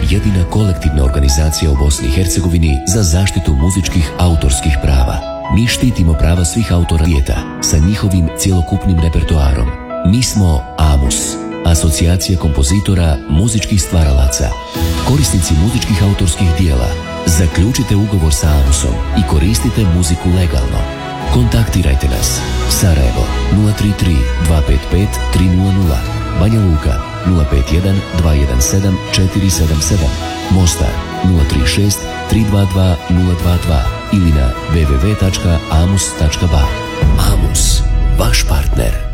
jedina kolektivna organizacija u Bosni i Hercegovini za zaštitu muzičkih autorskih prava. Mi štitimo prava svih autora svijeta sa njihovim cjelokupnim repertoarom. Mi smo AMUS, Asocijacija kompozitora muzičkih stvaralaca. Korisnici muzičkih autorskih dijela, zaključite ugovor sa AMUS-om i koristite muziku legalno. Kontaktirajte nas. Sarajevo 033 255 300, Banja Luka 051 217 477, Mostar 036 322 022 ili na www.amus.ba. AMUS, vaš partner.